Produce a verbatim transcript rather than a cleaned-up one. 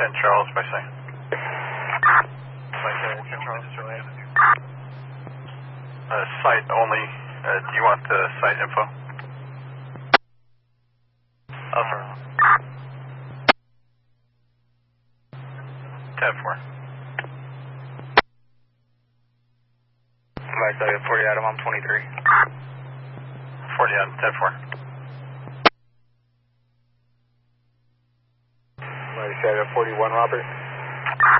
ten Charles by saying. By saying ten Charles, Juliet. Uh, site only. Uh, do you want the site info? Over. ten four. By saying forty Adam, I'm twenty-three. forty Adam, ten four. By saying forty-one, Robert.